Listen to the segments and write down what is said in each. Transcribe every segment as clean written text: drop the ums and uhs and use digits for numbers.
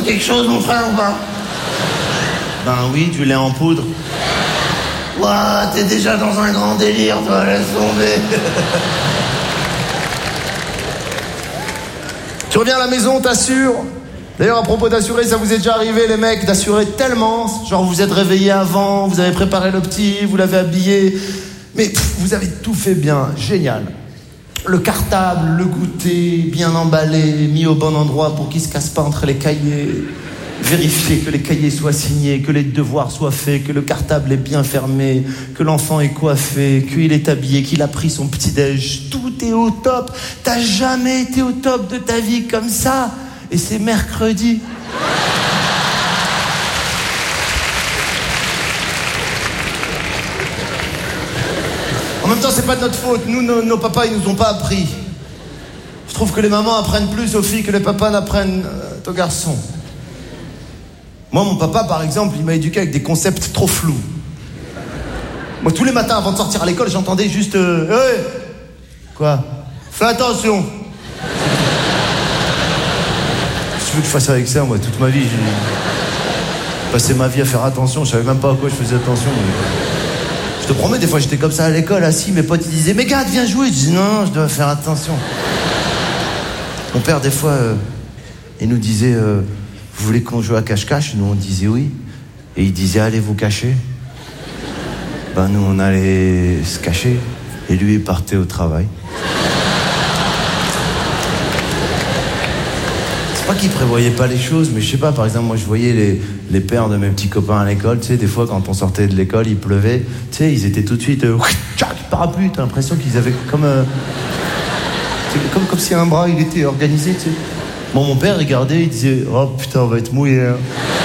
quelque chose, mon frère, ou pas? Ben oui, du lait en poudre. Ouah, t'es déjà dans un grand délire, toi, laisse tomber. Tu reviens à la maison, t'assures. D'ailleurs, à propos d'assurer, ça vous est déjà arrivé, les mecs, d'assurer tellement. Genre, vous êtes réveillés avant, vous avez préparé le petit, vous l'avez habillé. Mais vous avez tout fait bien, génial. Le cartable, le goûter, bien emballé, mis au bon endroit pour qu'il se casse pas entre les cahiers. Vérifier que les cahiers soient signés, que les devoirs soient faits, que le cartable est bien fermé, que l'enfant est coiffé, qu'il est habillé, qu'il a pris son petit-déj. Tout est au top. T'as jamais été au top de ta vie comme ça. Et c'est mercredi. En même temps, c'est pas de notre faute. Nous, nos papas, ils nous ont pas appris. Je trouve que les mamans apprennent plus aux filles que les papas n'apprennent aux garçons. Moi, mon papa, par exemple, il m'a éduqué avec des concepts trop flous. Moi, tous les matins, avant de sortir à l'école, j'entendais juste... Hey, quoi? Fais attention. Qu'est-ce que tu veux que je fasse avec ça, moi, toute ma vie? J'ai passé ma vie à faire attention. Je savais même pas à quoi je faisais attention. Je te promets, des fois, j'étais comme ça à l'école, assis. Mes potes, ils disaient, mais gars, viens jouer. Je dis, non, je dois faire attention. Mon père, des fois, il nous disait... Vous voulez qu'on joue à cache-cache? Nous, on disait oui. Et il disait, allez vous cacher. Ben, nous, on allait se cacher. Et lui, il partait au travail. C'est pas qu'il prévoyait pas les choses, mais je sais pas, par exemple, moi, je voyais les pères de mes petits copains à l'école, tu sais, des fois, quand on sortait de l'école, il pleuvait, tu sais, ils étaient tout de suite, parapluie, t'as l'impression qu'ils avaient comme si un bras, il était organisé, tu sais. Bon, mon père regardait, il disait « Oh putain, on va être mouillé. Hein. »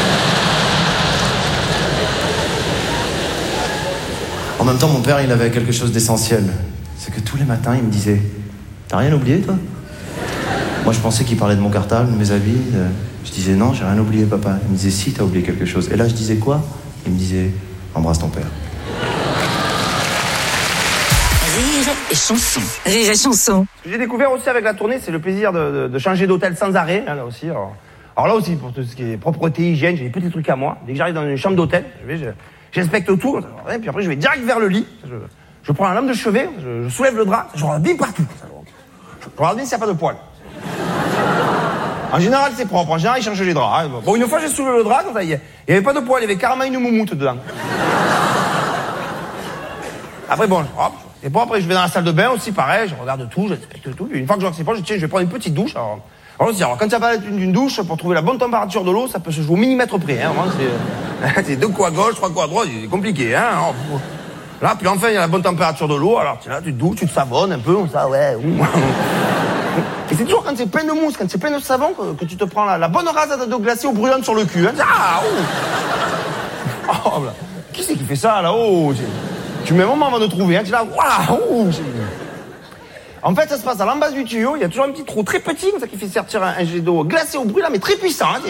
En même temps, mon père, il avait quelque chose d'essentiel. C'est que tous les matins, il me disait « T'as rien oublié, toi ?» Moi, je pensais qu'il parlait de mon cartable, de mes habits. Je disais « Non, j'ai rien oublié, papa. » Il me disait « Si, t'as oublié quelque chose. » Et là, je disais « Quoi ?» Il me disait « Embrasse ton père. » Rire et chanson. Rire et chanson. Ce que j'ai découvert aussi avec la tournée, c'est le plaisir de changer d'hôtel sans arrêt, hein, là aussi. Alors là aussi, pour tout ce qui est propreté, hygiène, j'ai des petits trucs à moi. Dès que j'arrive dans une chambre d'hôtel, j'inspecte tout, et puis après je vais direct vers le lit. Je prends la lame de chevet, je soulève le drap, je regarde bien partout. Je regarde bien s'il n'y a pas de poils. En général, c'est propre. En général, ils changent les draps. Hein. Bon, une fois, j'ai soulevé le drap, il n'y avait pas de poils, il y avait carrément une moumoute dedans. Après, bon, hop. Et bon, après, je vais dans la salle de bain aussi, pareil, je regarde tout, j'inspecte tout. Et une fois que je vois que c'est pas, je vais prendre une petite douche. Alors quand il n'y a pas d'une douche, pour trouver la bonne température de l'eau, ça peut se jouer au millimètre près. Hein, vraiment, c'est 2 coups à gauche, 3 coups à droite, c'est compliqué. Hein, alors, là, puis enfin, il y a la bonne température de l'eau, alors là, tu te douches, tu te savonnes un peu, comme ça, ouais. Et c'est toujours quand c'est plein de mousse, quand c'est plein de savon, que tu te prends la bonne rasade de glacé au brûlant sur le cul. Hein. Ah, oh, là. Qui c'est qui fait ça, là-haut? Tu mets un moment avant de trouver, hein, tu es là, waouh! En fait, ça se passe à l'embase du tuyau, il y a toujours un petit trou très petit, comme ça, qui fait sortir un jet d'eau glacé au brûlant, mais très puissant. Hein,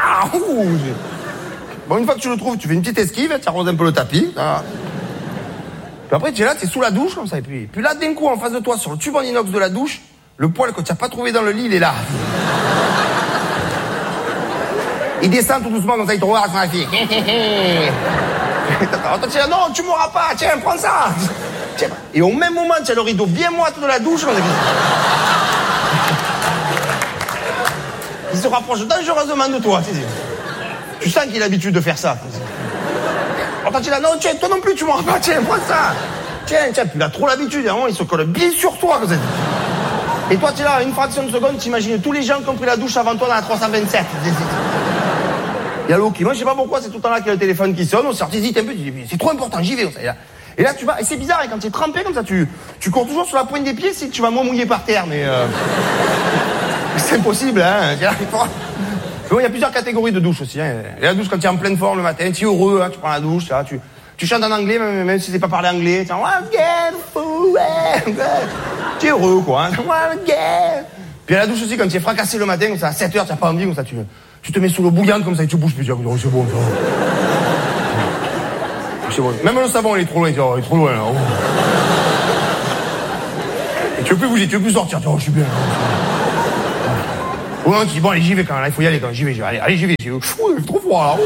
bon, une fois que tu le trouves, tu fais une petite esquive, tu arroses un peu le tapis. Hein. Puis après, tu es là, tu es sous la douche, comme ça, et puis là, d'un coup, en face de toi, sur le tube en inox de la douche, le poil que tu n'as pas trouvé dans le lit, il est là. Il descend tout doucement, comme ça, il te regarde sur la fille. Attends, tiens, non, tu m'auras pas, tiens, prends ça. Tiens. Et au même moment, tu as le rideau bien moite de la douche. Il se rapproche dangereusement de toi. Tu sens qu'il a l'habitude de faire ça. Attends, tiens, non, tiens, toi non plus, tu m'auras pas, tiens, prends ça. Tiens, puis il a trop l'habitude, hein, il se colle bien sur toi. Et toi, tu es là, une fraction de seconde, t'imagines tous les gens qui ont pris la douche avant toi dans la 327. Il y a l'eau qui... Moi, je sais pas pourquoi, c'est tout le temps là qu'il y a le téléphone qui sonne. On s'est sorti, un peu, tu dis, c'est trop important, j'y vais. Et là, tu vas... Et c'est bizarre, et quand tu es trempé comme ça, tu cours toujours sur la pointe des pieds, si tu vas moins mouiller par terre, mais... C'est impossible, hein. Bon, il y a plusieurs catégories de douche aussi. Hein. Et la douche, quand tu es en pleine forme le matin, tu es heureux, hein, tu prends la douche, là, tu chantes en anglais, même si c'est pas parler anglais. Tu es heureux, quoi. Hein. Puis à la douche aussi, quand tu es fracassé le matin, comme ça, à 7h, tu n'as pas envie, comme ça, tu te mets sous l'eau bouillante, comme ça, et tu bouges plus. C'est bon, ça. C'est bon. Même le savon, il est trop loin, il est trop loin, là. Oh. Et tu veux plus bouger, tu veux plus sortir, je suis bien. Ou un qui dit, bon, allez, j'y vais quand même, là, il faut y aller quand même, j'y vais, allez, j'y vais. Il fait trop froid, là.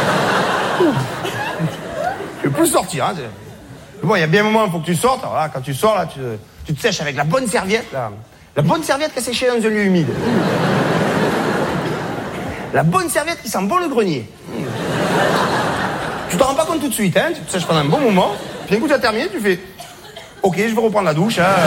Je peux plus sortir, hein. Bon, il y a bien un moment, il faut que tu sortes. Alors là, quand tu sors, là, tu te sèches avec la bonne serviette, là. La bonne serviette qui a séché dans un lieu humide. La bonne serviette qui sent bon le grenier. Tu t'en rends pas compte tout de suite, hein. Tu te sèches pendant un bon moment. Puis un coup, tu as terminé, tu fais, ok, je vais reprendre la douche, hein.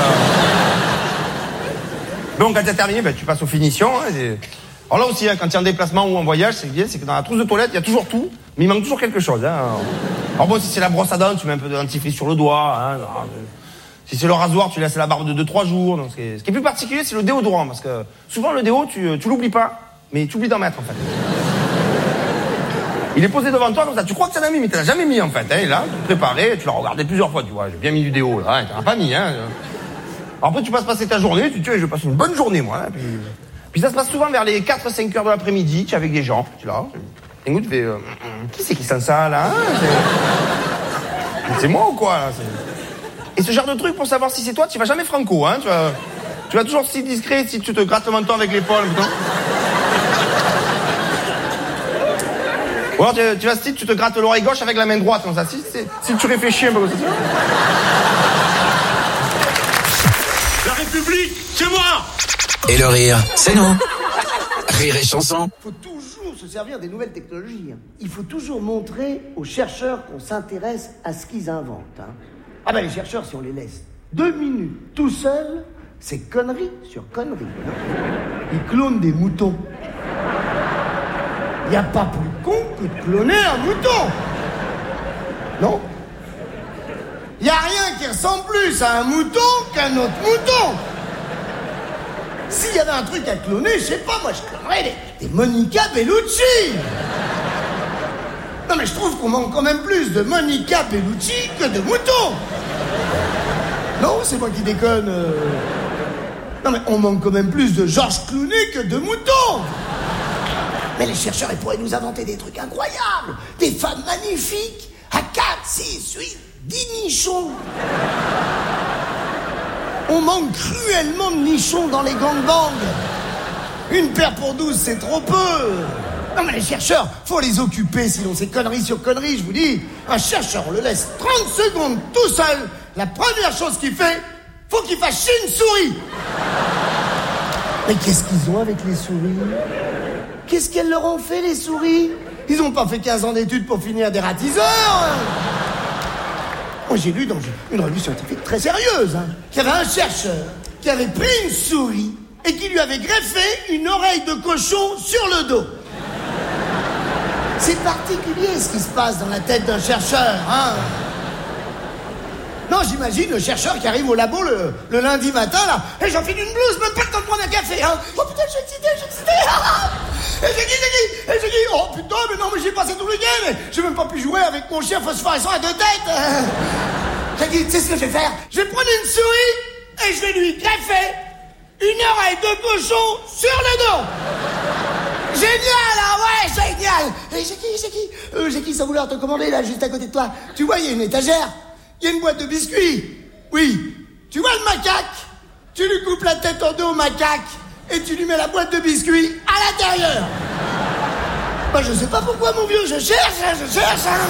Bon, quand tu as terminé, ben, tu passes aux finitions, hein. Alors là aussi, hein, quand tu es en déplacement ou en voyage, c'est bien, c'est que dans la trousse de toilette, il y a toujours tout, mais il manque toujours quelque chose, hein. Alors bon, si c'est la brosse à dents, tu mets un peu de dentifrice sur le doigt, hein. Si c'est le rasoir, tu laisses la barbe de 2-3 jours. Donc ce qui est plus particulier, c'est le déodorant, parce que souvent le déo, tu l'oublies pas, mais tu oublies d'en mettre, en fait. Il est posé devant toi comme ça, tu crois que tu en as mis, mais tu l'as jamais mis, en fait, hein. Et là, tu te préparais, tu l'as regardé plusieurs fois, tu vois, j'ai bien mis du déo, là, hein, tu n'en as pas mis, hein. Alors après, tu passer ta journée, tu dis, je passe une bonne journée, moi, hein, puis ça se passe souvent vers les 4-5 heures de l'après-midi, tu es avec des gens, tu es là, et tu fais, qui c'est qui sent ça, là, hein, c'est moi ou quoi, là, Et ce genre de truc, pour savoir si c'est toi, tu vas jamais franco, hein, tu vas toujours si discret, si tu te grattes le menton avec l'épaule, putain. Ou alors tu vas si tu te grattes l'oreille gauche avec la main droite, comme ça, si tu réfléchis un peu comme ça. La République, c'est moi! Et le rire, c'est nous. Rire et chanson. Il faut toujours se servir des nouvelles technologies. Il faut toujours montrer aux chercheurs qu'on s'intéresse à ce qu'ils inventent. Hein. Ah ben les chercheurs, si on les laisse 2 minutes tout seuls, c'est connerie sur connerie. Hein. Ils clonent des moutons. Il n'y a pas plus con que de cloner un mouton. Non? Il n'y a rien qui ressemble plus à un mouton qu'un autre mouton. S'il y avait un truc à cloner, je sais pas, moi je clonerais des Monica Bellucci. Non mais je trouve qu'on manque quand même plus de Monica Bellucci que de moutons. Non, c'est moi qui déconne. Non mais on manque quand même plus de George Clooney que de moutons. Mais les chercheurs, ils pourraient nous inventer des trucs incroyables. Des femmes magnifiques à 4, 6, 8, 10 nichons. On manque cruellement de nichons dans les gangbangs. Une paire pour 12, c'est trop peu. Non mais les chercheurs, faut les occuper, sinon c'est connerie sur connerie, je vous dis. Un chercheur, on le laisse 30 secondes tout seul. La première chose qu'il fait, faut qu'il fasse chier une souris. Mais qu'est-ce qu'ils ont avec les souris? Qu'est-ce qu'elles leur ont fait, les souris? Ils ont pas fait 15 ans d'études pour finir des ratiseurs. Moi, j'ai lu dans une revue scientifique très sérieuse, hein, qu'il y avait un chercheur qui avait pris une souris et qui lui avait greffé une oreille de cochon sur le dos. C'est particulier ce qui se passe dans la tête d'un chercheur, hein. Non, j'imagine le chercheur qui arrive au labo le lundi matin, là, et j'enfile une blouse, même pas le temps de prendre un café, hein. Oh putain, je suis excité. Et j'ai dit, oh putain, mais non, mais j'ai passé tout le week-end, mais j'ai même pas pu jouer avec mon chien phosphorescent à 2 têtes. J'ai dit, tu sais ce que je vais faire? Je vais prendre une souris et je vais lui greffer une oreille de cochon sur le dos. Génial, ah ouais, génial. Et j'ai qui sans vouloir te commander, là, juste à côté de toi? Tu vois, il y a une étagère. Il y a une boîte de biscuits. Oui. Tu vois le macaque? Tu lui coupes la tête en deux au macaque et tu lui mets la boîte de biscuits à l'intérieur. Bah je sais pas pourquoi, mon vieux, je cherche. Hein.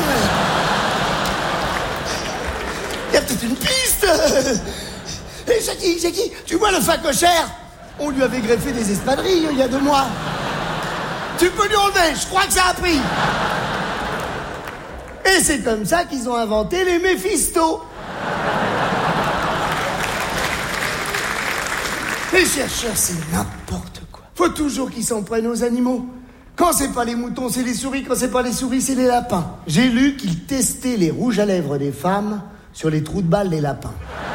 Il y a peut-être une piste. Et Jackie, tu vois le facochère? On lui avait greffé des espadrilles il y a 2 mois. Tu peux lui enlever, je crois que ça a pris. Et c'est comme ça qu'ils ont inventé les Méphisto. Les chercheurs, c'est n'importe quoi. Faut toujours qu'ils s'en prennent aux animaux. Quand c'est pas les moutons, c'est les souris. Quand c'est pas les souris, c'est les lapins. J'ai lu qu'ils testaient les rouges à lèvres des femmes sur les trous de balles des lapins.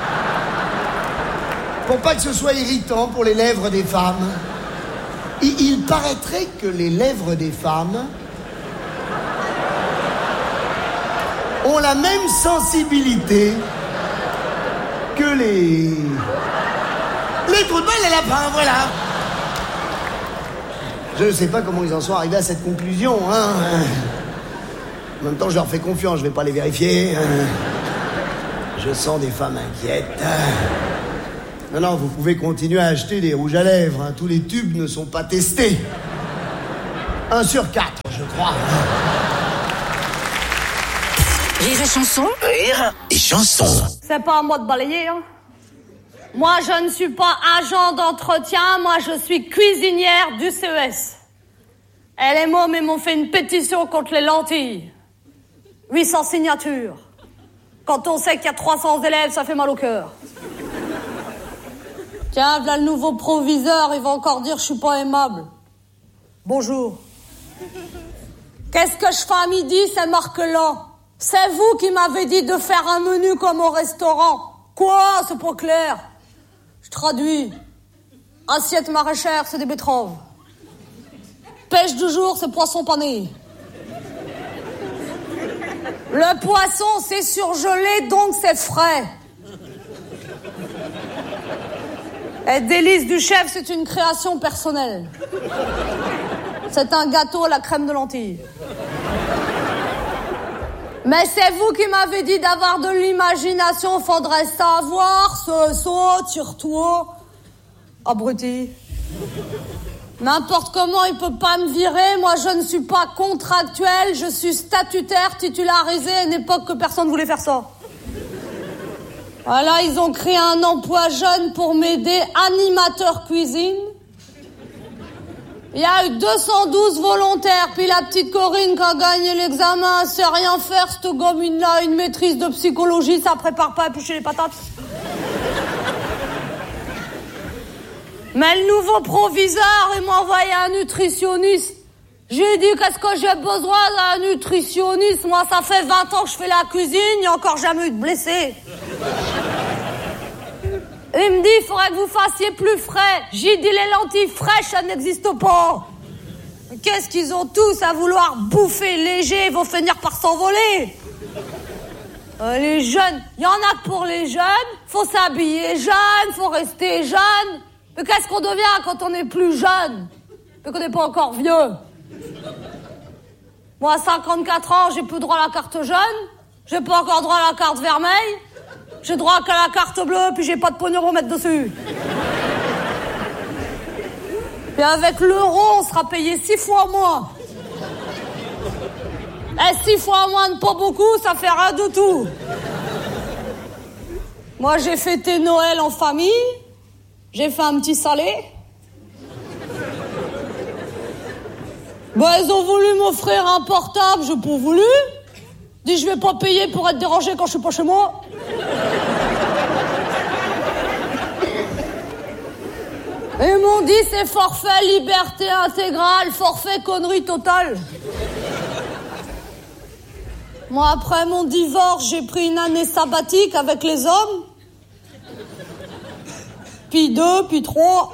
Pour pas que ce soit irritant pour les lèvres des femmes. Il paraîtrait que les lèvres des femmes ont la même sensibilité que les trous de balles des lapins, voilà. Je ne sais pas comment ils en sont arrivés à cette conclusion, hein. En même temps, je leur fais confiance, je vais pas les vérifier. Je sens des femmes inquiètes. Non, vous pouvez continuer à acheter des rouges à lèvres. Hein. Tous les tubes ne sont pas testés. 1 sur 4, je crois. Rire et chanson. Rire et chanson. C'est pas à moi de balayer, hein. Moi, je ne suis pas agent d'entretien, moi, je suis cuisinière du CES. Et les mômes, ils m'ont fait une pétition contre les lentilles. 800 signatures. Quand on sait qu'il y a 300 élèves, ça fait mal au cœur. Tiens, voilà le nouveau proviseur, il va encore dire que je suis pas aimable. Bonjour. Qu'est-ce que je fais à midi, c'est Marc-Lan. C'est vous qui m'avez dit de faire un menu comme au restaurant. Quoi? C'est pas clair. Je traduis. Assiette maraîchère, c'est des betteraves. Pêche du jour, c'est poisson pané. Le poisson, c'est surgelé, donc c'est frais. Et délice du chef, c'est une création personnelle. C'est un gâteau à la crème de lentilles. Mais c'est vous qui m'avez dit d'avoir de l'imagination, faudrait savoir, ce saut, tire-toi. Abruti. N'importe comment, il peut pas me virer. Moi, je ne suis pas contractuel, je suis statutaire, titularisé à une époque que personne voulait faire ça. Voilà, ils ont créé un emploi jeune pour m'aider, animateur cuisine. Il y a eu 212 volontaires, puis la petite Corinne qui a gagné l'examen, elle sait rien faire, cette gamine-là, une maîtrise de psychologie, ça prépare pas à éplucher les patates. Mais le nouveau proviseur, il m'a envoyé un nutritionniste. J'ai dit, qu'est-ce que j'ai besoin d'un nutritionniste? Moi, ça fait 20 ans que je fais la cuisine, il n'y a encore jamais eu de blessés. Il me dit, il faudrait que vous fassiez plus frais. J'ai dit, les lentilles fraîches, ça n'existe pas. Qu'est-ce qu'ils ont tous à vouloir bouffer léger, ils vont finir par s'envoler. Les jeunes, il y en a que pour les jeunes, faut s'habiller jeune, faut rester jeune. Mais qu'est-ce qu'on devient quand on est plus jeune, mais qu'on n'est pas encore vieux? Moi, à 54 ans, j'ai plus droit à la carte jeune, j'ai pas encore droit à la carte vermeille, j'ai droit qu'à la carte bleue, puis j'ai pas de pognon pour mettre dessus. Et avec l'euro, on sera payé 6 fois moins. Et 6 fois moins de pas beaucoup, ça fait rien du tout. Moi, j'ai fêté Noël en famille, j'ai fait un petit salé. Ils ont voulu m'offrir un portable, j'ai pas voulu. Dis, je vais pas payer pour être dérangé quand je suis pas chez moi. Ils m'ont dit, c'est forfait liberté intégrale, forfait connerie totale. Moi, après mon divorce, j'ai pris une année sabbatique avec les hommes. Puis 2, puis 3.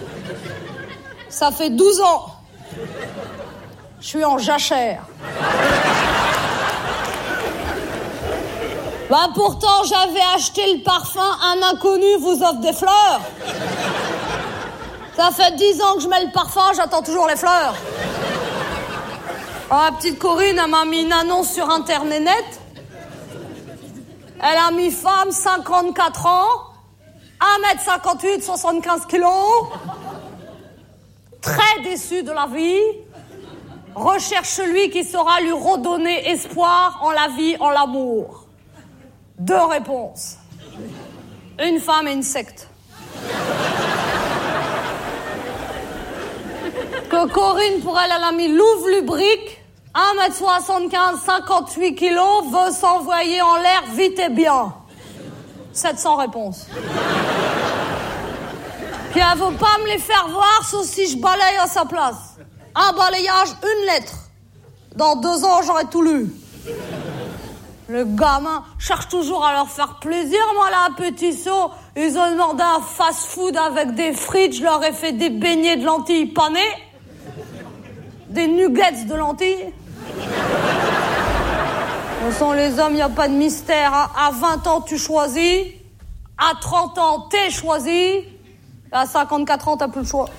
Ça fait 12 ans. Je suis en jachère. Pourtant, j'avais acheté le parfum, un inconnu vous offre des fleurs. Ça fait 10 ans que je mets le parfum, j'attends toujours les fleurs. La petite Corinne, elle m'a mis une annonce sur Internet. Elle a mis femme, 54 ans, 1m58, 75 kilos, très déçue de la vie, recherche celui qui saura lui redonner espoir en la vie, en l'amour. 2 réponses. Une femme et une secte. Que Corinne, pour elle a mis Louvre Lubrique, 1m75, 58 kilos, veut s'envoyer en l'air vite et bien. 700 réponses. Puis elle veut pas me les faire voir, sauf si je balaye à sa place. Un balayage, 1 lettre. Dans 2 ans, j'aurai tout lu. Le gamin cherche toujours à leur faire plaisir. Moi, là, à Petit-Saut, ils ont demandé un fast-food avec des frites. Je leur ai fait des beignets de lentilles panées. Des nuggets de lentilles. Ce sont les hommes, il n'y a pas de mystère. À 20 ans, tu choisis. À 30 ans, t'es choisi. Et à 54 ans, t'as plus le choix.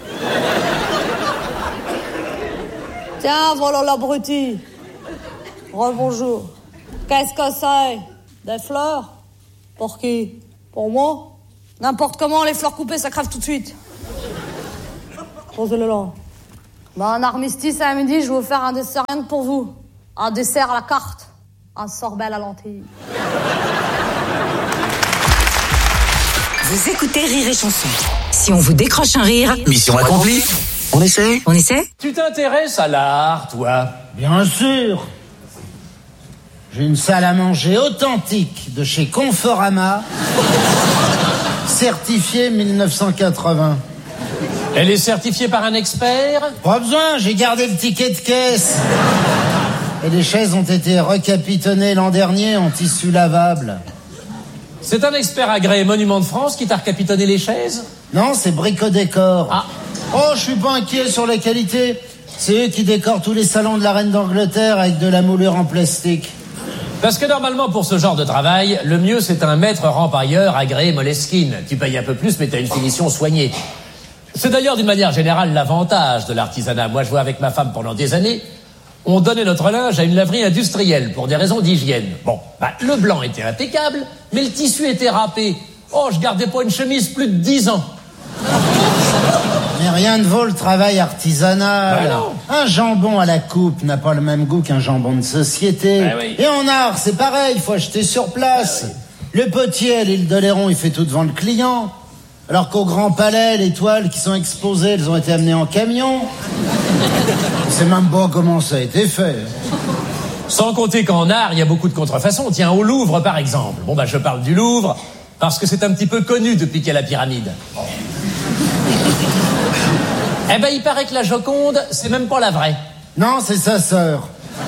Tiens, voilà l'abruti. Rebonjour. Qu'est-ce que c'est? Des fleurs? Pour qui? Pour moi? N'importe comment, les fleurs coupées, ça crève tout de suite. Posez-le là. Bah, un armistice à midi, je vais vous faire un dessert rien que pour vous. Un dessert à la carte. Un sorbet à la lentille. Vous écoutez Rire et Chanson. Si on vous décroche un rire, Mission accomplie. On essaie? on essaie? Tu t'intéresses à l'art, toi? Bien sûr. J'ai une salle à manger authentique de chez Conforama, certifiée 1980. Elle est certifiée par un expert? Pas besoin, j'ai gardé le ticket de caisse. Et les chaises ont été recapitonnées l'an dernier en tissu lavable. C'est un expert agréé Monument de France qui t'a recapitonné les chaises? Non, c'est Brico-Décor. Ah. Oh, je suis pas inquiet sur la qualité. C'est eux qui décorent tous les salons de la reine d'Angleterre avec de la moulure en plastique. Parce que normalement, pour ce genre de travail, le mieux c'est un maître rempailleur agréé Moleskine. Tu payes un peu plus, mais t'as une finition soignée. C'est d'ailleurs d'une manière générale l'avantage de l'artisanat. Moi, je vois avec ma femme pendant des années, on donnait notre linge à une laverie industrielle pour des raisons d'hygiène. Bon, le blanc était impeccable, mais le tissu était râpé. Oh, je gardais pas une chemise plus de 10 ans. Mais rien ne vaut le travail artisanal. Bah non. Un jambon à la coupe n'a pas le même goût qu'un jambon de société. Bah oui. Et en art, c'est pareil, il faut acheter sur place. Bah oui. Le potier à l'île d'Oléron, il fait tout devant le client. Alors qu'au Grand Palais, les toiles qui sont exposées, elles ont été amenées en camion. On sait même pas comment ça a été fait. Sans compter qu'en art, il y a beaucoup de contrefaçons. Tiens, au Louvre, par exemple. Bon, je parle du Louvre parce que c'est un petit peu connu depuis qu'il y a la pyramide. Eh ben, il paraît que la Joconde, c'est même pas la vraie. Non, c'est sa sœur.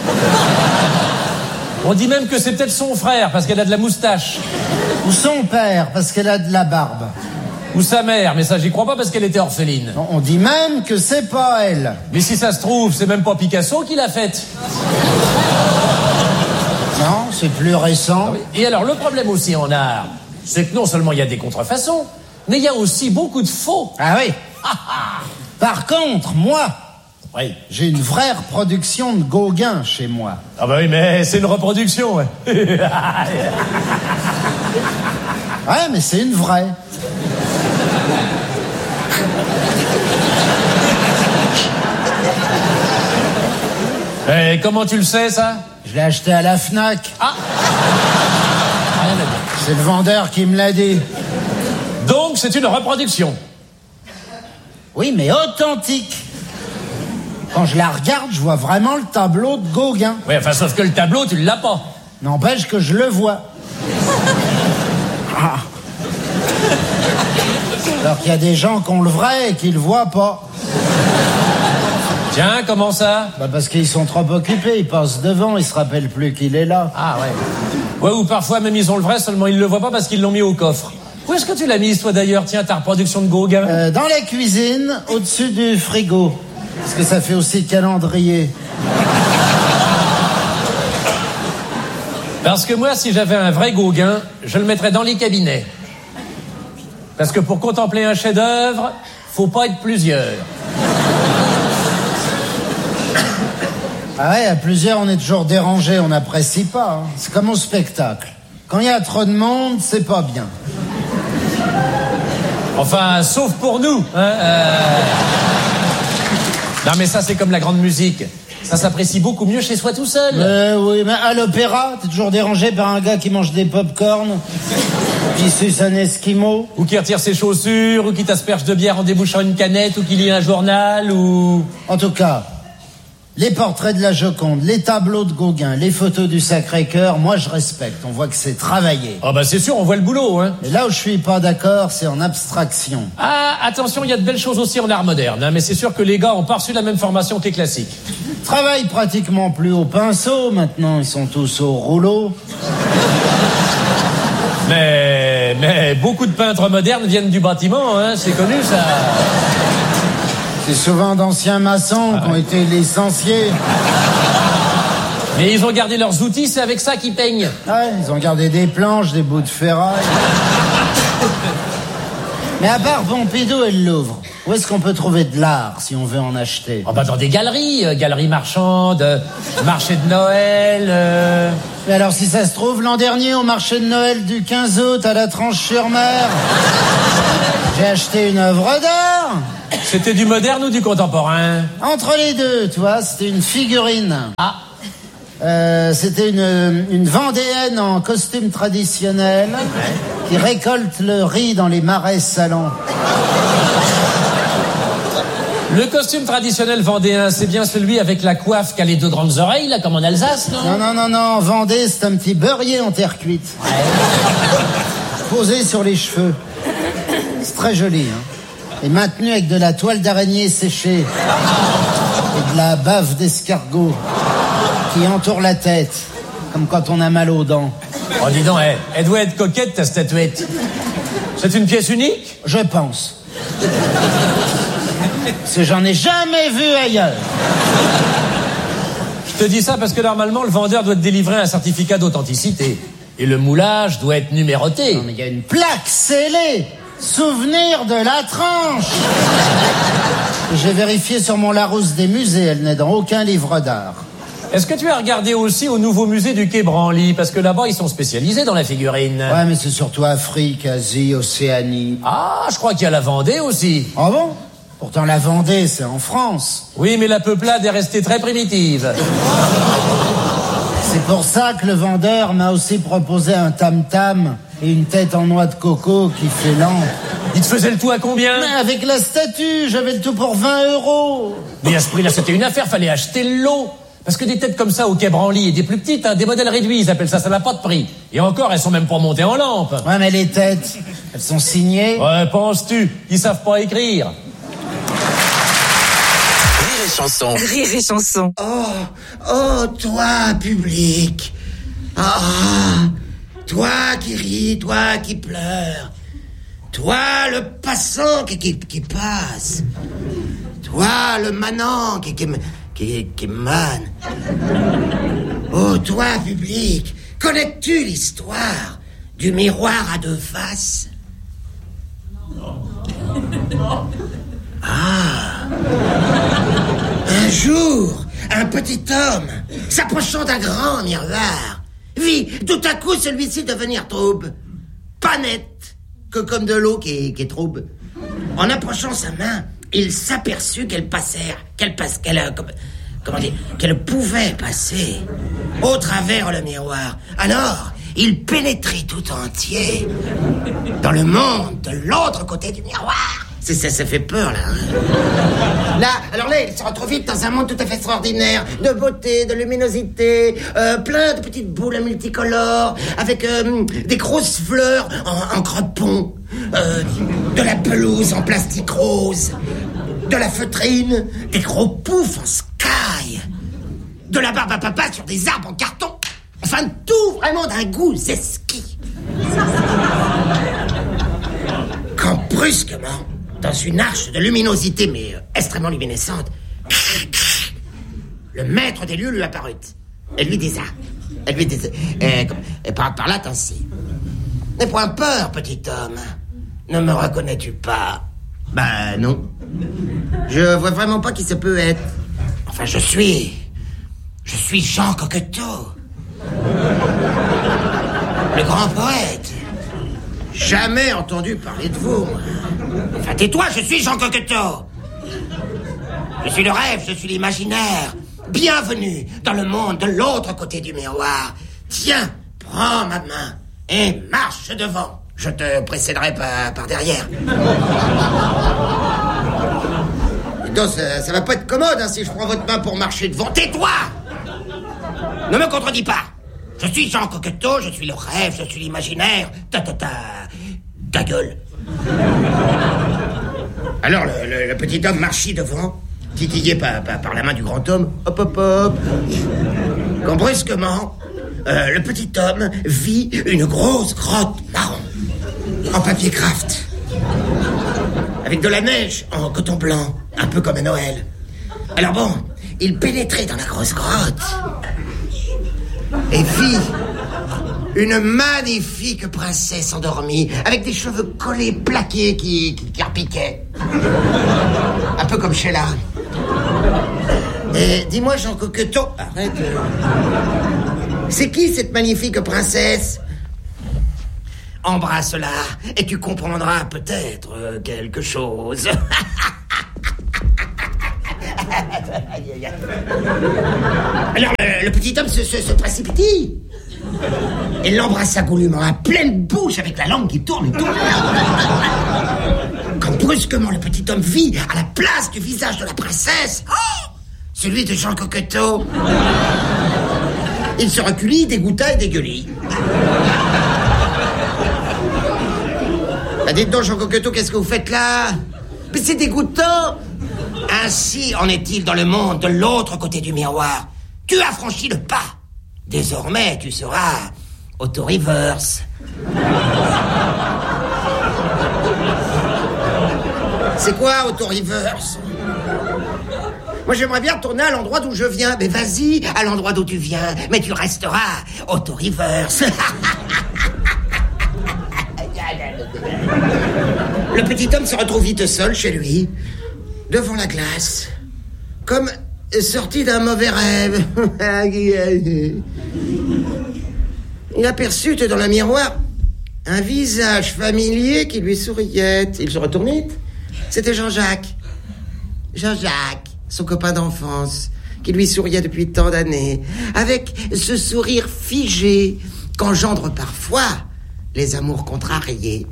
On dit même que c'est peut-être son frère parce qu'elle a de la moustache. Ou son père, parce qu'elle a de la barbe. Ou sa mère, mais ça j'y crois pas parce qu'elle était orpheline. On dit même que c'est pas elle. Mais si ça se trouve, c'est même pas Picasso qui l'a faite. Non, c'est plus récent. Et alors, le problème aussi en art, c'est que non seulement il y a des contrefaçons, mais il y a aussi beaucoup de faux. Ah oui. Par contre, moi, Oui. j'ai une vraie reproduction de Gauguin chez moi. Ah bah oui, mais c'est une reproduction, ouais. Ouais, mais c'est une vraie. Et comment tu le sais, ça? Je l'ai acheté à la Fnac. Ah. Rien à dire. C'est le vendeur qui me l'a dit. Donc, c'est une reproduction. Oui, mais authentique. Quand je la regarde, je vois vraiment le tableau de Gauguin. Oui, enfin, sauf que le tableau, tu l'as pas. N'empêche que je le vois. Ah. Alors qu'il y a des gens qui ont le vrai et qui le voient pas. Tiens, comment ça? Parce qu'ils sont trop occupés, ils passent devant, ils se rappellent plus qu'il est là. Ah ouais. Ouais, ou parfois même ils ont le vrai, seulement ils le voient pas parce qu'ils l'ont mis au coffre. Où est-ce que tu l'as mise, toi d'ailleurs, tiens, ta reproduction de Gauguin? Dans la cuisine, au-dessus du frigo. Parce que ça fait aussi calendrier. Parce que moi, si j'avais un vrai Gauguin, je le mettrais dans les cabinets. Parce que pour contempler un chef-d'œuvre, faut pas être plusieurs. Ah ouais, à plusieurs, on est toujours dérangé, on n'apprécie pas. Hein. C'est comme au spectacle. Quand il y a trop de monde, c'est pas bien. Enfin, sauf pour nous. Hein, Non, mais ça, c'est comme la grande musique. Ça s'apprécie beaucoup mieux chez soi tout seul. Oui, mais à l'opéra, t'es toujours dérangé par un gars qui mange des pop-corn, qui suce un esquimau. Ou qui retire ses chaussures, ou qui t'asperge de bière en débouchant une canette, ou qui lit un journal, ou... En tout cas, les portraits de la Joconde, les tableaux de Gauguin, les photos du Sacré-Cœur, moi je respecte. On voit que c'est travaillé. Ah bah c'est sûr, on voit le boulot, hein. Et là où je suis pas d'accord, c'est en abstraction. Ah, attention, il y a de belles choses aussi en art moderne, hein, mais c'est sûr que les gars ont pas reçu la même formation que les classiques. Travaillent pratiquement plus au pinceau, maintenant ils sont tous au rouleau. Mais beaucoup de peintres modernes viennent du bâtiment, hein, c'est connu ça. C'est souvent d'anciens maçons qui ont été licenciés. Mais ils ont gardé leurs outils, c'est avec ça qu'ils peignent. Ouais, ils ont gardé des planches, des bouts de ferraille. Mais à part Pompidou et le Louvre, où est-ce qu'on peut trouver de l'art si on veut en acheter? Oh bah dans des galeries, galeries marchandes, marché de Noël... Mais alors si ça se trouve, l'an dernier au marché de Noël du 15 août à la Tranche-sur-Mer... J'ai acheté une œuvre d'art. C'était du moderne ou du contemporain? Entre les deux, tu vois, c'était une figurine. Ah. C'était une Vendéenne en costume traditionnel qui récolte le riz dans les marais salants. Le costume traditionnel vendéen, c'est bien celui avec la coiffe qui a les deux grandes oreilles, là, comme en Alsace, non? Non, Vendée, c'est un petit beurrier en terre cuite. Posé sur les cheveux. C'est très joli, hein. Et maintenu avec de la toile d'araignée séchée. Et de la bave d'escargot qui entoure la tête, comme quand on a mal aux dents. Oh, dis donc, elle doit être coquette, ta statuette. C'est une pièce unique? Je pense. Parce que j'en ai jamais vu ailleurs. Je te dis ça parce que normalement, le vendeur doit te délivrer un certificat d'authenticité. Et le moulage doit être numéroté. Non, mais il y a une plaque scellée. Souvenir de la tranche. J'ai vérifié sur mon Larousse des musées, elle n'est dans aucun livre d'art. Est-ce que tu as regardé aussi au nouveau musée du Quai Branly? Parce que là-bas, ils sont spécialisés dans la figurine. Ouais, mais c'est surtout Afrique, Asie, Océanie. Ah, je crois qu'il y a la Vendée aussi. Ah bon? Pourtant, la Vendée, c'est en France. Oui, mais la peuplade est restée très primitive. C'est pour ça que le vendeur m'a aussi proposé un tam-tam et une tête en noix de coco qui fait lampe. Il te faisait le tout à combien? Mais avec la statue, j'avais le tout pour 20 €. Mais à ce prix-là, c'était une affaire, fallait acheter le lot. Parce que des têtes comme ça au Quai Branly et des plus petites, hein, des modèles réduits, ils appellent ça, ça n'a pas de prix. Et encore, elles sont même pas montées en lampe. Ouais, mais les têtes, elles sont signées. Ouais, penses-tu? Ils savent pas écrire. Rire et chanson. Rire et chanson. Oh, toi, public. Toi qui ris, toi qui pleures. Toi, le passant qui passe. Toi, le manant qui mane. Oh, toi, public, connais-tu l'histoire du miroir à deux faces? Un jour, un petit homme, s'approchant d'un grand miroir, vit tout à coup celui-ci devenir trouble. Pas net, que comme de l'eau qui est trouble. En approchant sa main, il s'aperçut qu'elle pouvait passer au travers le miroir. Alors, il pénétrait tout entier dans le monde de l'autre côté du miroir. Ça fait peur, là. Là, il se retrouve vite dans un monde tout à fait extraordinaire, de beauté, de luminosité, plein de petites boules multicolores, avec des grosses fleurs en crepon, de la pelouse en plastique rose, de la feutrine, des gros poufs en sky, de la barbe à papa sur des arbres en carton, enfin tout vraiment d'un goût zesqui. Quand brusquement, dans une arche de luminosité, mais extrêmement luminescente, le maître des lieux lui apparut. Elle lui disait, par là ainsi. N'aie point peur, petit homme. Ne me reconnais-tu pas? Ben non. Je vois vraiment pas qui ça peut être. Enfin, je suis Jean Coqueteau. Le grand poète. Jamais entendu parler de vous, moi. Enfin, tais-toi, je suis Jean Coqueteau. Je suis le rêve, je suis l'imaginaire. Bienvenue dans le monde de l'autre côté du miroir. Tiens, prends ma main et marche devant. Je te précéderai par derrière. Donc, ça va pas être commode, hein, si je prends votre main pour marcher devant. Tais-toi! Ne me contredis pas. Je suis Jean Coqueteau, je suis le rêve, je suis l'imaginaire. Ta gueule. Alors, le petit homme marchit devant, titillé par la main du grand homme. Hop, hop, hop. Quand brusquement, le petit homme vit une grosse grotte marron, en papier craft, avec de la neige en coton blanc, un peu comme à Noël. Alors bon, il pénétrait dans la grosse grotte et vit une magnifique princesse endormie, avec des cheveux collés, plaqués, qui repiquaient. Un peu comme Sheila. Et dis-moi, Jean Coqueteau, arrête. C'est qui cette magnifique princesse? embrasse-la et tu comprendras peut-être quelque chose. Alors, le petit homme se précipite. Il l'embrassa goulûment à pleine bouche avec la langue qui tourne et tourne. Quand brusquement le petit homme vit à la place du visage de la princesse, celui de Jean Coqueteau, il se reculit, dégoûta et dégueulit. Dites donc, Jean Coqueteau, qu'est-ce que vous faites là? Mais c'est dégoûtant. Ainsi en est-il dans le monde de l'autre côté du miroir. Tu as franchi le pas. Désormais, tu seras auto-reverse. C'est quoi, auto-reverse? Moi, j'aimerais bien retourner à l'endroit d'où je viens. Mais vas-y, à l'endroit d'où tu viens. Mais tu resteras auto-reverse. Le petit homme se retrouve vite seul chez lui, devant la glace, comme sorti d'un mauvais rêve. Il aperçut dans le miroir un visage familier qui lui souriait. Il se retournait. C'était Jean-Jacques. Jean-Jacques, son copain d'enfance, qui lui souriait depuis tant d'années, avec ce sourire figé qu'engendre parfois les amours contrariés.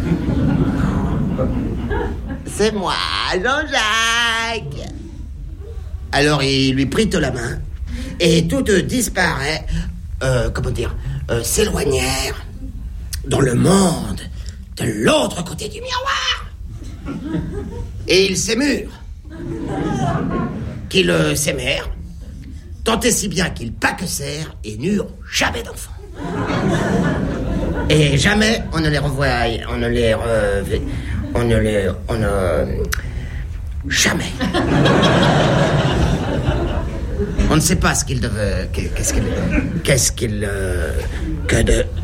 C'est moi, Jean-Jacques. Alors il lui prit la main et tous deux s'éloignèrent dans le monde de l'autre côté du miroir. Et ils s'émurent. Qu'ils s'aimèrent, tant et si bien qu'ils paquecèrent et n'eurent jamais d'enfants. Et jamais on ne les revoit, jamais. On ne sait pas ce qu'ils devaient, que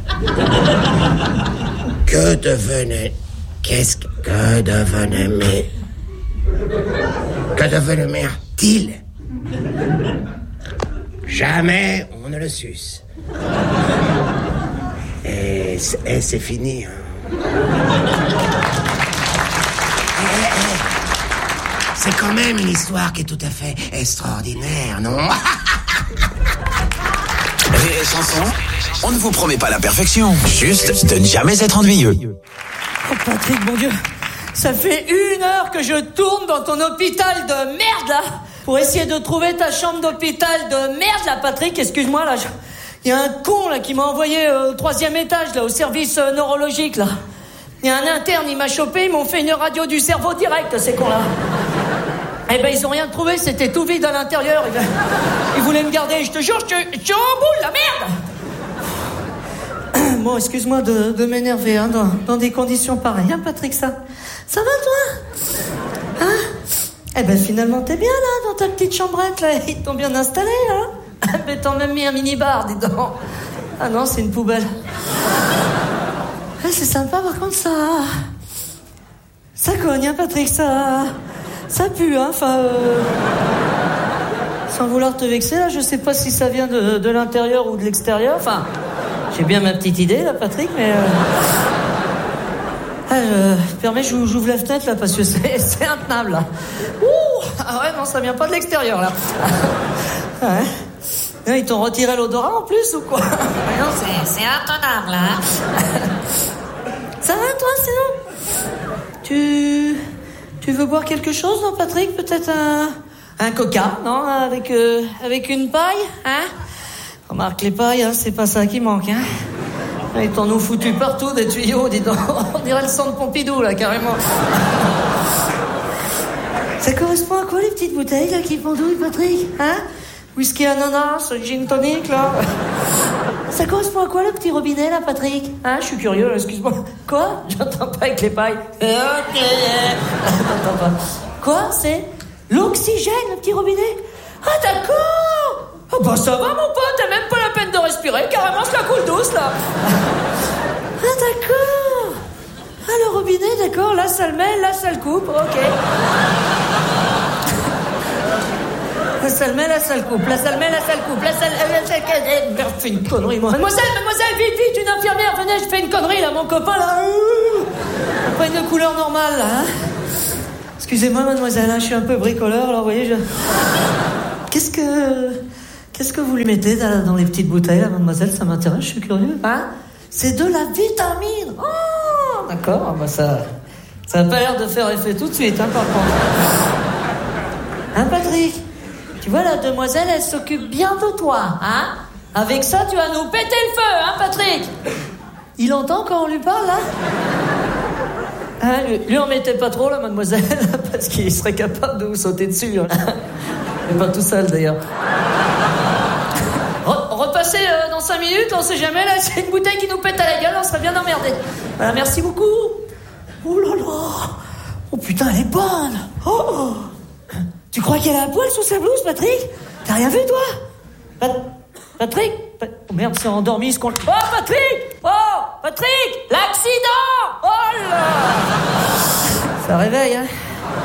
devenaient-ils? Jamais on ne le suce. Et c'est fini. C'est quand même une histoire qui est tout à fait extraordinaire, non? Rire et chanson, on ne vous promet pas la perfection, juste de ne jamais être ennuyeux. Oh Patrick, mon Dieu, ça fait 1 heure que je tourne dans ton hôpital de merde, là, pour essayer de trouver ta chambre d'hôpital de merde, là, Patrick, excuse-moi, là, il y a un con, là, qui m'a envoyé au 3e étage, là, au service neurologique, là. Il y a un interne, il m'a chopé, ils m'ont fait une radio du cerveau direct, ces cons-là. Eh ben, ils ont rien trouvé, c'était tout vide à l'intérieur. Ils voulaient me garder, je te jure, je suis en boule, la merde. Bon, excuse-moi de m'énerver, hein, dans des conditions pareilles, hein, Patrick, ça va, toi? Hein? Eh ben, finalement, t'es bien, là, dans ta petite chambrette, là, ils t'ont bien installé, là. Mais t'en même mis un mini-bar, dis donc. Ah non, c'est une poubelle. Ah, c'est sympa, par contre, ça cogne, hein, Patrick, ça pue, hein, enfin... Sans vouloir te vexer, là, je sais pas si ça vient de l'intérieur ou de l'extérieur, enfin... J'ai bien ma petite idée, là, Patrick, mais... permets, j'ouvre la fenêtre, là, parce que c'est intenable, là. Ouh! Ah ouais, non, ça vient pas de l'extérieur, là. Ouais. Ils t'ont retiré l'odorat, en plus, ou quoi? Non, c'est intenable, là. Ça va, toi, sinon? Tu veux boire quelque chose, non, Patrick? Peut-être un coca, non? Avec une paille, hein? Remarque, les pailles, hein, c'est pas ça qui manque, hein? Ils t'en ont foutu partout, des tuyaux, dis donc. On dirait le centre Pompidou, là, carrément. Ça correspond à quoi, les petites bouteilles, là, qui pendouillent, Patrick? Hein? Whisky ananas, gin tonic, là. Ça correspond à quoi, le petit robinet, là, Patrick? Hein? Je suis curieux, là, excuse-moi. Quoi? J'entends pas avec les pailles. J'entends pas. Quoi? C'est l'oxygène, le petit robinet? Ah, d'accord! Oh, bah, ça va, mon pote, t'as même pas la peine de respirer, carrément, je la coule douce, là. Ah, d'accord. Ah, le robinet, d'accord, là, ça le met, là, ça le coupe, ok. La salle met, la salle coupe, la salle met, la salle coupe, la salle... Merde, je fais une connerie, moi. Mademoiselle, vite, une infirmière, venez, je fais une connerie, là, mon copain, là. Pas une couleur normale, là, hein. Excusez-moi, mademoiselle, hein, je suis un peu bricoleur, alors, vous voyez, je... Qu'est-ce que vous lui mettez dans les petites bouteilles, là, mademoiselle? Ça m'intéresse, je suis curieux. Hein? C'est de la vitamine. Oh, d'accord, bah ça a pas l'air de faire effet tout de suite, hein, par contre. Hein, Patrick? Tu vois, la demoiselle, elle s'occupe bien de toi, hein? Avec ça, tu vas nous péter le feu, hein, Patrick? Il entend quand on lui parle, là? Hein, lui en mettez pas trop, là, mademoiselle, parce qu'il serait capable de vous sauter dessus, hein. Mais pas tout seul, d'ailleurs. Repassez dans 5 minutes, on sait jamais, là, c'est une bouteille qui nous pète à la gueule, on serait bien emmerdés. Voilà, merci beaucoup. Oh là là. Oh putain, elle est bonne. Oh. Tu crois qu'elle a un poil sous sa blouse, Patrick? T'as rien vu, toi? Patrick? Oh merde, c'est endormi, ce qu'on... Oh, Patrick! Oh, Patrick! L'accident! Oh là! Ça réveille, hein?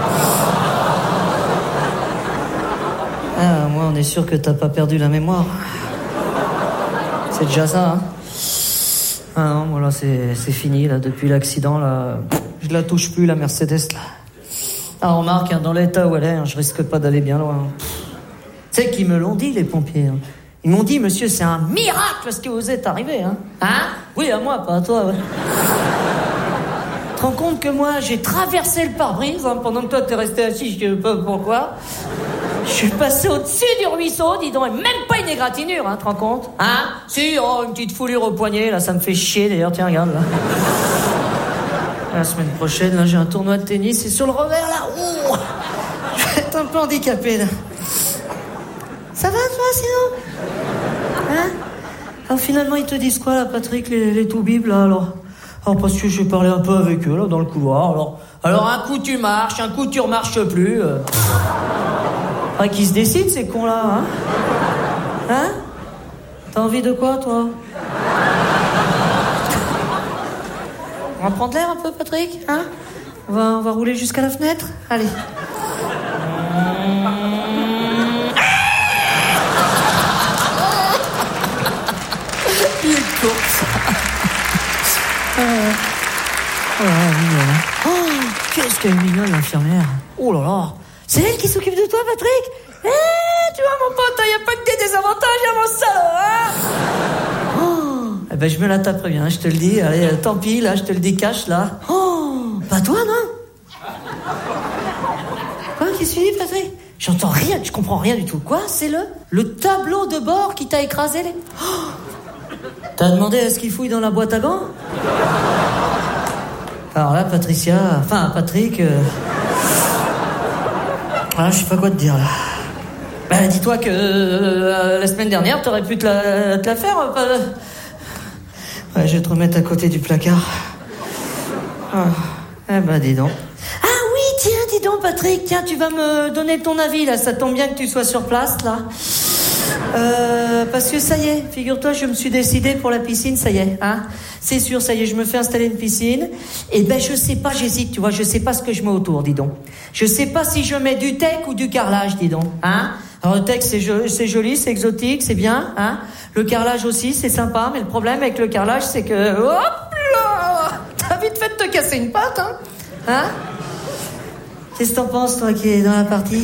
Ah, moi, on est sûr que t'as pas perdu la mémoire. C'est déjà ça, hein? Ah non, moi, là, c'est fini, là, depuis l'accident, là. Je la touche plus, la Mercedes, là. Ah, remarque, hein, dans l'état où elle est, hein, je risque pas d'aller bien loin. Tu sais qu'ils me l'ont dit, les pompiers, hein. Ils m'ont dit, monsieur, c'est un miracle ce qui vous est arrivé, hein? Hein? Oui, à moi, pas à toi, ouais. Tu te rends compte que moi, j'ai traversé le pare-brise, hein, pendant que toi, t'es resté assis, je sais pas pourquoi. Je suis passé au-dessus du ruisseau, dis donc, et même pas une égratignure, hein, tu te rends compte? Hein? Si, oh, une petite foulure au poignet, là, ça me fait chier, d'ailleurs, tiens, regarde, là. La semaine prochaine, là, j'ai un tournoi de tennis, et sur le revers, là, ouh, je vais être un peu handicapé, là. Ça va, toi, sinon? Hein? Alors, finalement, ils te disent quoi, là, Patrick, les toubibs, là, alors, parce que j'ai parlé un peu avec eux, là, dans le couloir, alors un coup, tu marches, un coup, tu remarches plus, Ah, qui se décide, ces cons-là, hein? Hein? T'as envie de quoi, toi? On va prendre l'air un peu, Patrick, hein? On va rouler jusqu'à la fenêtre? Allez. Il est con, ça. Oh, qu'est-ce qu'elle est mignonne, l'infirmière. Oh là là. C'est elle qui s'occupe de toi, Patrick? Tu vois, mon pote, y a pas que des désavantages à mon salaud, hein? Oh, eh ben, je me la taperai bien, je te le dis. Allez, tant pis, là, je te le dis cash, là. Oh, pas toi, non? Quoi, qu'est-ce que tu dis, Patrick? J'entends rien, je comprends rien du tout. Quoi, c'est le tableau de bord qui t'a écrasé les... Oh, t'as demandé à ce qu'il fouille dans la boîte à gants? Alors là, Patrick... Ah, je sais pas quoi te dire, là. Bah, dis-toi que la semaine dernière, t'aurais pu te la faire. Ouais, je vais te remettre à côté du placard. Ah, eh ben, dis donc. Ah oui, tiens, dis donc, Patrick, tiens, tu vas me donner ton avis, là. Ça tombe bien que tu sois sur place, là. Parce que ça y est, figure-toi, je me suis décidé pour la piscine, ça y est, hein. C'est sûr, ça y est, je me fais installer une piscine. Et ben, je sais pas, j'hésite, tu vois, je sais pas ce que je mets autour, dis donc. Je sais pas si je mets du teck ou du carrelage, dis donc, hein. Alors, le teck, c'est joli, c'est exotique, c'est bien, hein. Le carrelage aussi, c'est sympa, mais le problème avec le carrelage, c'est que, hop là, t'as vite fait de te casser une patte, hein. Hein? Qu'est-ce que t'en penses, toi, qui es dans la partie?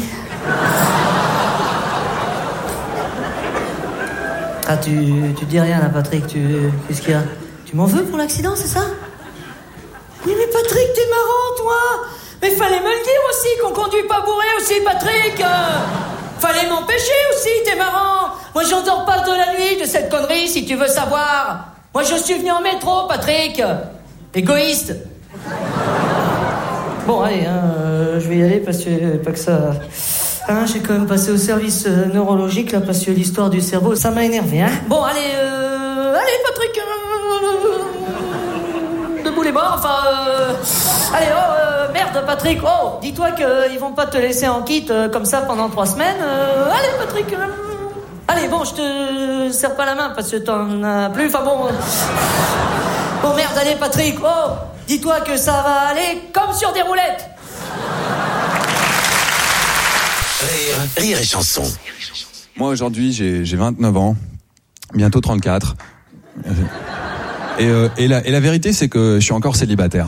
Ah, tu dis rien, là, Patrick, qu'est-ce qu'il y a? Tu m'en veux pour l'accident, c'est ça? Mais Patrick, t'es marrant, toi! Mais fallait me le dire aussi, qu'on conduit pas bourré aussi, Patrick! Fallait m'empêcher aussi, t'es marrant! Moi, j'en dors pas de la nuit de cette connerie, si tu veux savoir! Moi, je suis venu en métro, Patrick! Égoïste! Bon, allez, hein, je vais y aller parce que, pas que ça... Hein, j'ai quand même passé au service neurologique, là, parce que l'histoire du cerveau, ça m'a énervé, hein. Bon, allez, Patrick, debout les bords, enfin, allez, merde, Patrick, oh, dis-toi qu'ils vont pas te laisser en kit comme ça pendant 3 semaines, allez, Patrick, allez, bon, je te serre pas la main, parce que t'en as plus, enfin bon, bon, merde, allez, Patrick, oh, dis-toi que ça va aller comme sur des roulettes. Rire Rire et Chanson. Moi, aujourd'hui, j'ai 29 ans, bientôt 34. Et la vérité, c'est que je suis encore célibataire.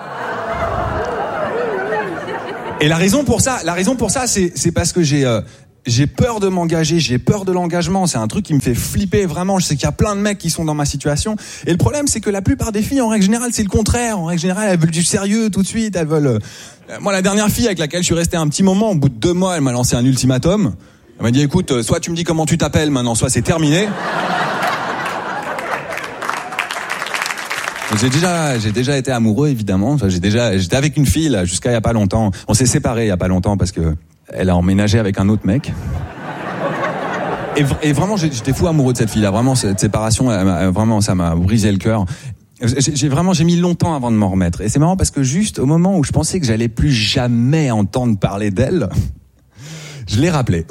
Et la raison pour ça, c'est parce que j'ai peur de m'engager, j'ai peur de l'engagement. C'est un truc qui me fait flipper vraiment. Je sais qu'il y a plein de mecs qui sont dans ma situation. Et le problème, c'est que la plupart des filles, en règle générale, c'est le contraire. En règle générale, elles veulent du sérieux tout de suite. Elles veulent. Moi, la dernière fille avec laquelle je suis resté un petit moment, au bout de 2 mois, elle m'a lancé un ultimatum. Elle m'a dit, écoute, soit tu me dis comment tu t'appelles maintenant, soit c'est terminé. J'ai déjà été amoureux, évidemment. Enfin, j'étais avec une fille là, jusqu'à il y a pas longtemps. On s'est séparés il y a pas longtemps parce que elle a emménagé avec un autre mec. Et vraiment, j'étais fou amoureux de cette fille là. Vraiment, cette séparation, vraiment, ça m'a brisé le cœur. J'ai mis longtemps avant de m'en remettre. Et c'est marrant parce que juste au moment où je pensais que j'allais plus jamais entendre parler d'elle, je l'ai rappelée.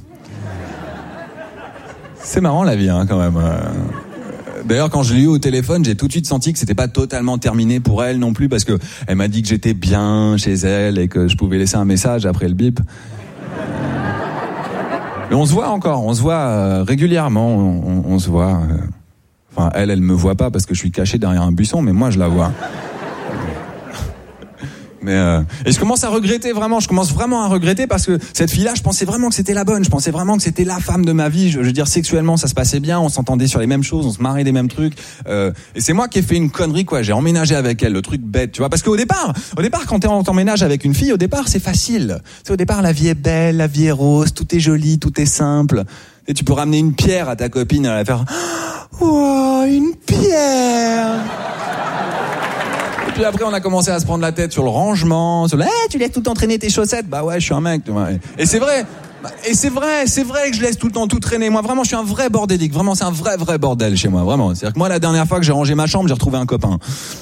C'est marrant la vie, hein, quand même. D'ailleurs, quand je l'ai eu au téléphone, j'ai tout de suite senti que c'était pas totalement terminé pour elle non plus, parce que elle m'a dit que j'étais bien chez elle et que je pouvais laisser un message après le bip. Mais on se voit encore, régulièrement, on se voit. Enfin, elle me voit pas parce que je suis caché derrière un buisson, mais moi je la vois. Et je commence vraiment à regretter parce que cette fille-là, je pensais vraiment que c'était la bonne, je pensais vraiment que c'était la femme de ma vie. Je veux dire, sexuellement, ça se passait bien, on s'entendait sur les mêmes choses, on se marrait des mêmes trucs. Et c'est moi qui ai fait une connerie, quoi. J'ai emménagé avec elle, le truc bête, tu vois. Parce qu'au départ, quand t'emménages avec une fille, au départ, c'est facile. Au départ, la vie est belle, la vie est rose, tout est joli, tout est simple. Et tu peux ramener une pierre à ta copine, elle va faire, wow, une pierre. Et puis après, on a commencé à se prendre la tête sur le rangement, sur tu laisses tout le temps traîner tes chaussettes. Bah ouais, je suis un mec. Et c'est vrai. Et c'est vrai que je laisse tout le temps tout traîner. Moi, vraiment, je suis un vrai bordélique. Vraiment, c'est un vrai bordel chez moi. Vraiment. C'est-à-dire que moi, la dernière fois que j'ai rangé ma chambre, j'ai retrouvé un copain.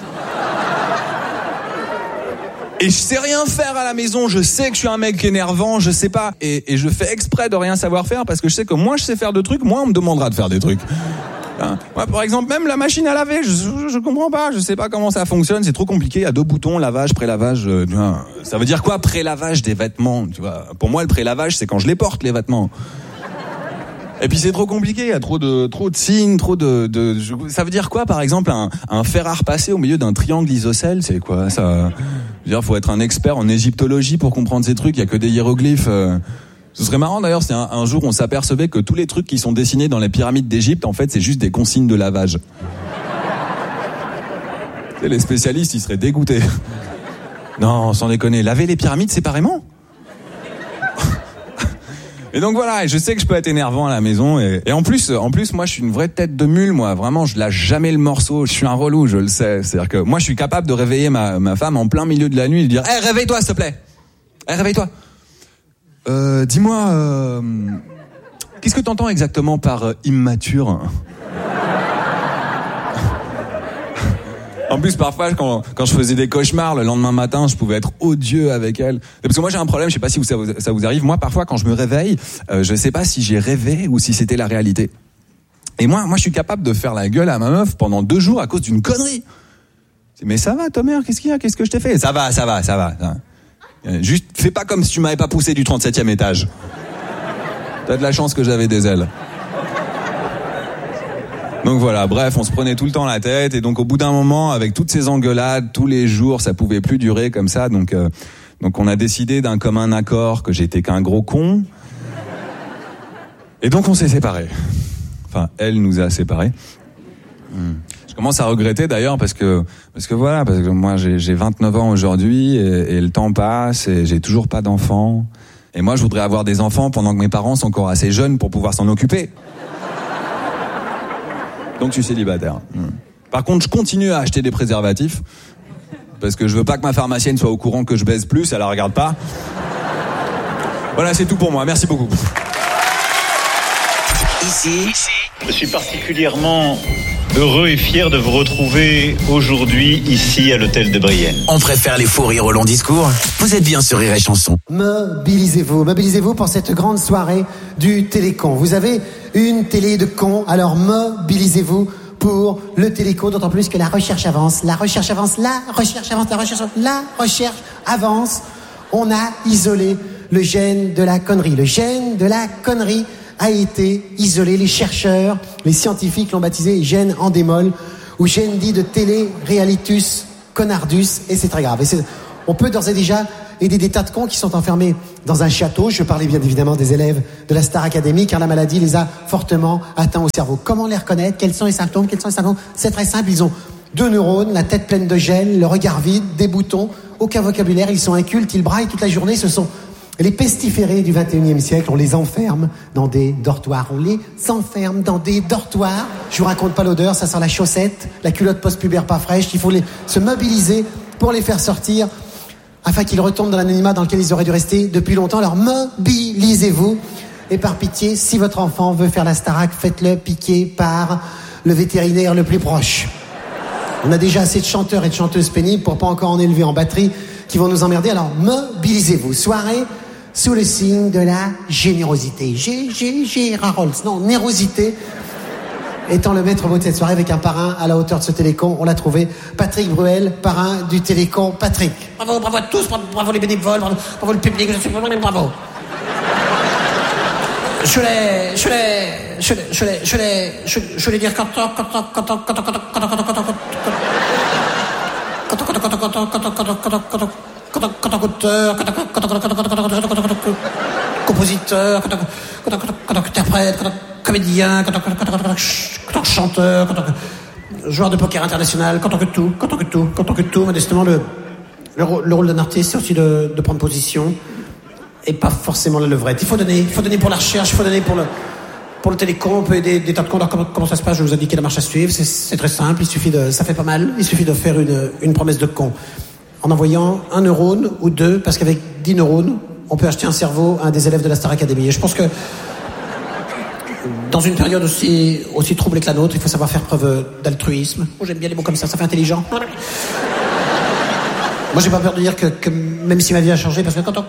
Et je sais rien faire à la maison. Je sais que je suis un mec énervant. Je sais pas. Et je fais exprès de rien savoir faire parce que je sais que moins je sais faire de trucs, moins on me demandera de faire des trucs. Moi, par exemple, même la machine à laver, je comprends pas, je sais pas comment ça fonctionne, c'est trop compliqué, il y a 2 boutons, lavage, pré-lavage, ça veut dire quoi, pré-lavage des vêtements, tu vois. Pour moi, le pré-lavage, c'est quand je les porte, les vêtements. Et puis c'est trop compliqué, il y a trop de signes, ça veut dire quoi, par exemple, un fer à repasser au milieu d'un triangle isocèle, c'est quoi, ça? Je veux dire, faut être un expert en égyptologie pour comprendre ces trucs, il y a que des hiéroglyphes, Ce serait marrant d'ailleurs si un jour on s'apercevait que tous les trucs qui sont dessinés dans les pyramides d'Égypte, en fait, c'est juste des consignes de lavage. Et les spécialistes, ils seraient dégoûtés. Non, sans déconner, laver les pyramides séparément? Et donc voilà, je sais que je peux être énervant à la maison et en plus moi je suis une vraie tête de mule, moi, vraiment je lâche jamais le morceau, je suis un relou, je le sais. C'est-à-dire que moi je suis capable de réveiller ma femme en plein milieu de la nuit et de dire "Hey, réveille-toi s'il te plaît. Hey, réveille-toi. Dis-moi qu'est-ce que t'entends exactement par immature?" En plus, parfois, quand je faisais des cauchemars, le lendemain matin, je pouvais être odieux avec elle. Parce que moi, j'ai un problème, je sais pas si ça vous arrive. Moi, parfois, quand je me réveille, je sais pas si j'ai rêvé ou si c'était la réalité. Et moi, je suis capable de faire la gueule à ma meuf pendant 2 jours à cause d'une connerie. Mais ça va, ta mère, qu'est-ce qu'il y a? Qu'est-ce que je t'ai fait? Ça va. Juste, fais pas comme si tu m'avais pas poussé du 37e étage. T'as de la chance que j'avais des ailes. Donc voilà, bref, on se prenait tout le temps la tête et donc au bout d'un moment, avec toutes ces engueulades, tous les jours, ça pouvait plus durer comme ça. Donc on a décidé d'un commun accord que j'étais qu'un gros con. Et donc on s'est séparés. Enfin, elle nous a séparés. Je commence à regretter d'ailleurs parce que moi j'ai 29 ans aujourd'hui et le temps passe et j'ai toujours pas d'enfants. Et moi je voudrais avoir des enfants pendant que mes parents sont encore assez jeunes pour pouvoir s'en occuper. Donc je suis célibataire. Par contre, je continue à acheter des préservatifs parce que je veux pas que ma pharmacienne soit au courant que je baise plus, elle la regarde pas. Voilà, c'est tout pour moi. Merci beaucoup. Ici, je suis particulièrement heureux et fier de vous retrouver aujourd'hui ici à l'hôtel de Brienne. On préfère les faux rires au long discours. Vous êtes bien sur Rire et Chanson. Mobilisez-vous pour cette grande soirée du télécon. Vous avez une télé de cons, alors mobilisez-vous pour le télécon, d'autant plus que la recherche avance. On a isolé le gène de la connerie. Le gène de la connerie a été isolé. Les chercheurs, les scientifiques l'ont baptisé gène endémol ou gène dit de télé-réalitus connardus, et c'est très grave. On peut d'ores et déjà aider des tas de cons qui sont enfermés dans un château. Je parlais bien évidemment des élèves de la Star Academy, car la maladie les a fortement atteints au cerveau. Comment les reconnaître? Quels sont les symptômes? C'est très simple, ils ont 2 neurones, la tête pleine de gel, le regard vide, des boutons, aucun vocabulaire, ils sont incultes, ils braillent toute la journée. Ce sont les pestiférés du 21e siècle. On les enferme dans des dortoirs. Je vous raconte pas l'odeur, ça sent la chaussette, la culotte post-pubère pas fraîche. Il faut se mobiliser pour les faire sortir afin qu'ils retombent dans l'anonymat dans lequel ils auraient dû rester depuis longtemps. Alors mobilisez-vous. Et par pitié, si votre enfant veut faire la Starac, faites-le piquer par le vétérinaire le plus proche. On a déjà assez de chanteurs et de chanteuses pénibles pour pas encore en élever en batterie qui vont nous emmerder. Alors mobilisez-vous. Soirée sous le signe de la générosité. Nérosité étant le maître mot de cette soirée, avec un parrain à la hauteur de ce télécon. On l'a trouvé, Patrick Bruel, parrain du télécon. Patrick. Bravo à tous, bravo les bénévoles, bravo le public, bravo. Je voulais dire quand auteur, compositeur, interprète, comédien, chanteur, joueur de poker international, quand on que tout, modestement, le rôle d'un artiste, c'est aussi de prendre position et pas forcément la levrette. Il faut donner pour la recherche, il faut donner pour le télécom. On peut aider des tas de cons. Comment ça se passe? Je vais vous indiquer la marche à suivre. C'est très simple. Ça fait pas mal. Il suffit de faire une promesse de con en envoyant 1 neurone ou 2, parce qu'avec 10 neurones, on peut acheter un cerveau à un des élèves de la Star Academy. Et je pense que dans une période aussi troublée que la nôtre, il faut savoir faire preuve d'altruisme. J'aime bien les mots comme ça fait intelligent. Moi, j'ai pas peur de dire que même si ma vie a changé, parce que quand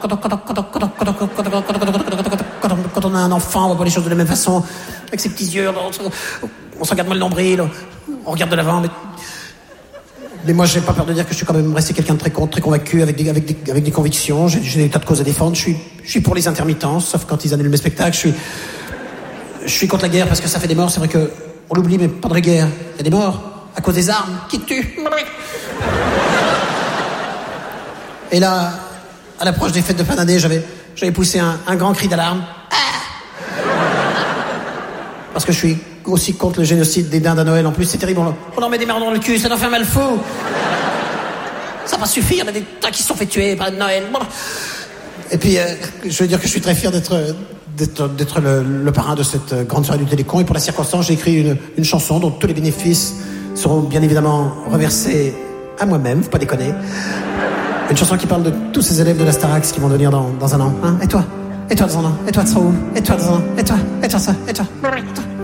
on a un enfant, on voit pas les choses de la même façon, avec ses petits yeux, on se regarde mal le nombril, on regarde de l'avant, mais moi, j'ai pas peur de dire que je suis quand même resté quelqu'un de très convaincu, avec des convictions. J'ai des tas de causes à défendre. Je suis pour les intermittences, sauf quand ils annulent mes spectacles. Je suis contre la guerre parce que ça fait des morts. C'est vrai que on l'oublie, mais pas de guerre. Il y a des morts à cause des armes qui tuent. Et là, à l'approche des fêtes de fin d'année, j'avais poussé un grand cri d'alarme. Parce que je suis aussi contre le génocide des dindes à Noël. En plus, c'est terrible. On leur met des marrons dans le cul, ça leur fait un mal fou. Ça va pas suffire, il y a des tas qui se sont fait tuer par Noël. Et puis, je veux dire que je suis très fier d'être le parrain de cette grande soirée du télécon. Et pour la circonstance, j'ai écrit une chanson dont tous les bénéfices seront bien évidemment reversés à moi-même, faut pas déconner. Une chanson qui parle de tous ces élèves de la Starax qui vont venir dans un an. Hein? Et toi dans un an? Et toi, tu seras où? Et toi dans un an? Et toi ça? Et toi?